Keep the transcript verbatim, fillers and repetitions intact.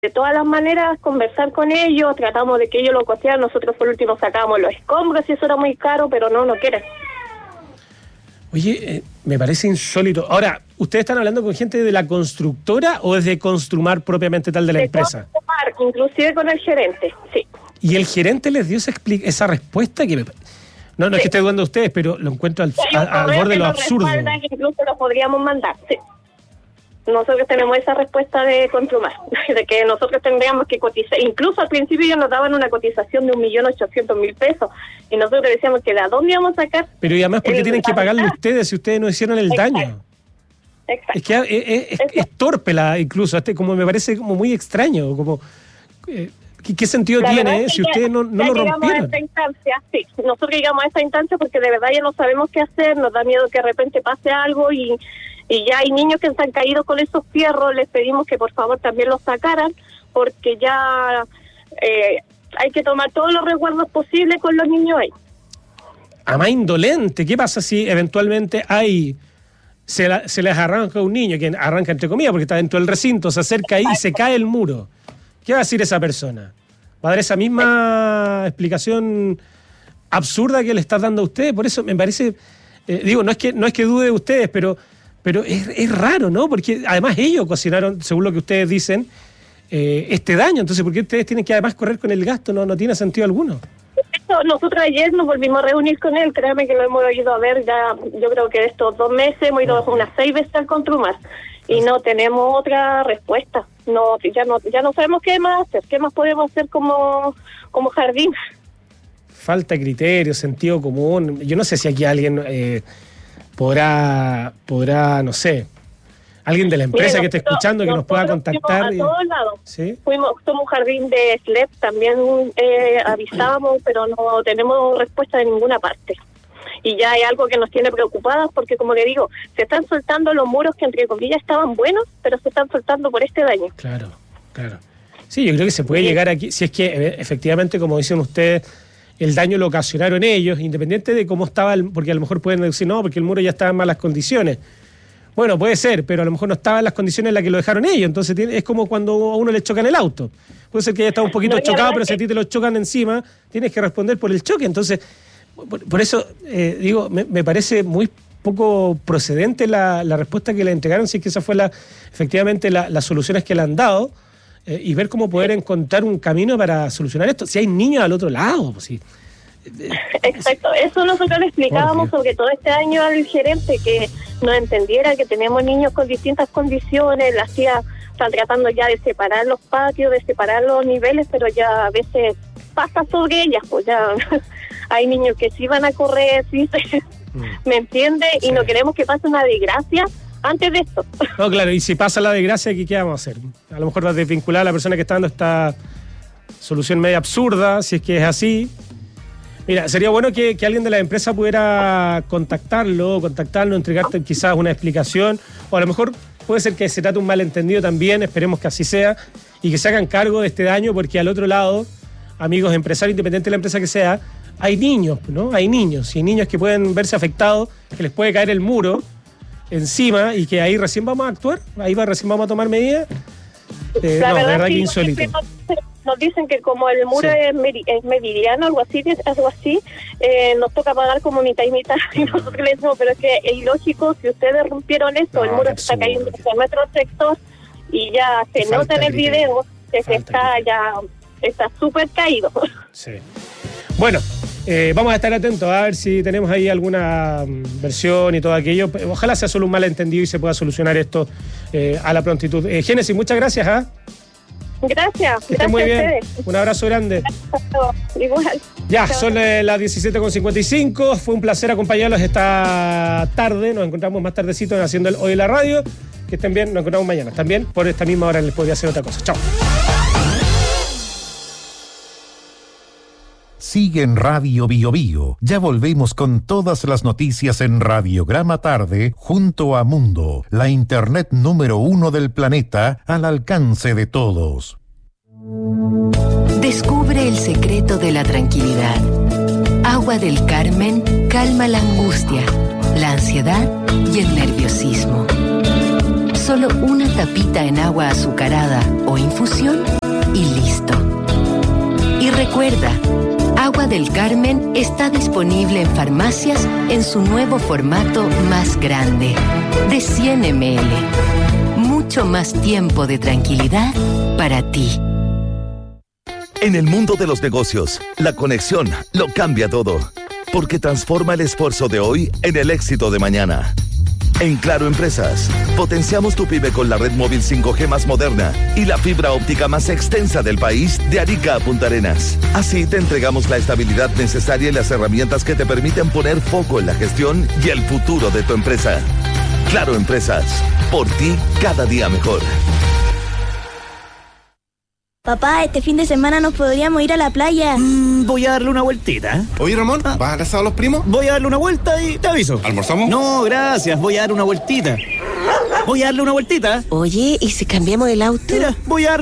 de todas las maneras conversar con ellos, tratamos de que ellos lo costearan, nosotros por último sacábamos los escombros y eso era muy caro, pero no, no quieren. Oye, eh, me parece insólito. Ahora, ¿ustedes están hablando con gente de la constructora o es de Construmar propiamente tal de la de empresa? Construmar, inclusive con el gerente, sí. ¿Y el gerente les dio esa, expli- esa respuesta? que me... No, no sí. Es que esté dudando de ustedes, pero lo encuentro al, a, al borde de lo absurdo. Que incluso lo podríamos mandar, sí. Nosotros tenemos esa respuesta de Construmar, de que nosotros tendríamos que cotizar. Incluso al principio ellos nos daban una cotización de un millón ochocientos mil pesos y nosotros decíamos que de a dónde íbamos a sacar. Pero y además, ¿por qué tienen que pagarle ustedes si ustedes no hicieron el Exacto. daño? Exacto. Es que es, es, es torpe la, incluso, este, como me parece como muy extraño, como eh, ¿qué, ¿qué sentido la tiene eh, es si ya, ustedes no, no ya lo llegamos rompieron? A esta instancia, sí, nosotros llegamos a esta instancia porque de verdad ya no sabemos qué hacer, nos da miedo que de repente pase algo y, y ya hay niños que se han caído con esos fierros, les pedimos que por favor también los sacaran porque ya eh, hay que tomar todos los resguardos posibles con los niños ahí. A más indolente, ¿qué pasa si eventualmente hay... Se, la, se les arranca un niño, que arranca entre comillas porque está dentro del recinto, se acerca ahí y se cae el muro? ¿Qué va a decir esa persona? ¿Va a dar esa misma explicación absurda que le estás dando a ustedes? Por eso me parece, eh, digo, no es que no es que dude de ustedes, pero, pero es, es raro, ¿no? Porque además ellos ocasionaron, según lo que ustedes dicen, eh, este daño. Entonces, ¿por qué ustedes tienen que además correr con el gasto? No, no tiene sentido alguno. Nosotros ayer nos volvimos a reunir con él, créame que lo hemos ido a ver ya, yo creo que estos dos meses hemos ido unas seis veces al Construmar y no tenemos otra respuesta, no ya no ya no sabemos qué más hacer, qué más podemos hacer como, como jardín. Falta de criterio, sentido común. Yo no sé si aquí alguien eh, podrá, podrá, no sé, alguien de la empresa Mira, que esté escuchando que nos pueda contactar. A y... todos lados. ¿Sí? Fuimos, somos un jardín de S L E P, también eh, avisamos, pero no tenemos respuesta de ninguna parte. Y ya hay algo que nos tiene preocupadas porque, como le digo, se están soltando los muros que entre comillas estaban buenos, pero se están soltando por este daño. Claro, claro. Sí, yo creo que se puede sí. llegar aquí, si es que efectivamente, como dicen ustedes, el daño lo ocasionaron ellos, independiente de cómo estaba, el, porque a lo mejor pueden decir, no, porque el muro ya estaba en malas condiciones. Bueno, puede ser, pero a lo mejor no estaba en las condiciones en las que lo dejaron ellos, entonces tiene, es como cuando a uno le chocan el auto. Puede ser que haya estado un poquito no, chocado, pero si a ti te lo chocan encima, tienes que responder por el choque. Entonces, por, por eso, eh, digo, me, me parece muy poco procedente la, la respuesta que le entregaron, si es que esa fue la efectivamente la, las soluciones que le han dado, eh, y ver cómo poder encontrar un camino para solucionar esto. Si hay niños al otro lado, pues sí. Exacto, eso nosotros le explicábamos sobre todo este año al gerente, que nos entendiera que tenemos niños con distintas condiciones, las tías están tratando ya de separar los patios, de separar los niveles, pero ya a veces pasa sobre ellas, pues ya hay niños que sí van a correr, sí, ¿me entiende? Sí. Y no queremos que pase una desgracia antes de esto. No, claro, y si pasa la desgracia, ¿qué vamos a hacer? A lo mejor va a desvincular a la persona que está dando esta solución media absurda, si es que es así. Mira, sería bueno que, que alguien de la empresa pudiera contactarlo, contactarlo, entregarte quizás una explicación, o a lo mejor puede ser que se trate un malentendido también, esperemos que así sea, y que se hagan cargo de este daño, porque al otro lado, amigos empresarios, independiente de la empresa que sea, hay niños, ¿no? Hay niños, y hay niños que pueden verse afectados, que les puede caer el muro encima, y que ahí recién vamos a actuar, ahí va, recién vamos a tomar medidas. Eh, la no, verdad, de verdad sí, que insólito. Nos dicen que como el muro sí. es, meri- es meridiano, algo así, algo así eh, nos toca pagar como mitad y mitad. Y nosotros le decimos, pero es que es ilógico, si ustedes rompieron esto, no, el muro está cayendo en nuestro sector y ya se Falta nota en el video que se está que... ya está súper caído. Sí. Bueno, eh, vamos a estar atentos a ver si tenemos ahí alguna versión y todo aquello. Ojalá sea solo un malentendido y se pueda solucionar esto eh, a la prontitud. Eh, Génesis, muchas gracias. ¿eh? Gracias, que estén muy bien. Un abrazo grande. Igual. Ya, son eh, las diecisiete con cincuenta y cinco. Fue un placer acompañarlos esta tarde. Nos encontramos más tardecito en Haciendo el Hoy en la Radio. Que estén bien, nos encontramos mañana. También por esta misma hora les podría hacer otra cosa. Chao. Sigue en Radio Bio Bio. Ya volvemos con todas las noticias en Radiograma Tarde junto a Mundo, la internet número uno del planeta al alcance de todos. Descubre el secreto de la tranquilidad. Agua del Carmen calma la angustia, la ansiedad y el nerviosismo. Solo una tapita en agua azucarada o infusión y listo. Y recuerda, Agua del Carmen está disponible en farmacias en su nuevo formato más grande, de cien mililitros. Mucho más tiempo de tranquilidad para ti. En el mundo de los negocios, la conexión lo cambia todo, porque transforma el esfuerzo de hoy en el éxito de mañana. En Claro Empresas, potenciamos tu pyme con la red móvil cinco G más moderna y la fibra óptica más extensa del país, de Arica a Punta Arenas. Así te entregamos la estabilidad necesaria y las herramientas que te permiten poner foco en la gestión y el futuro de tu empresa. Claro Empresas, por ti cada día mejor. Papá, este fin de semana nos podríamos ir a la playa. Mm, voy a darle una vueltita. Oye, Ramón, ¿vas a casar a los primos? Voy a darle una vuelta y te aviso. ¿Almorzamos? No, gracias, voy a dar una vueltita. Voy a darle una vueltita. Oye, ¿y si cambiamos el auto? Mira, voy a darle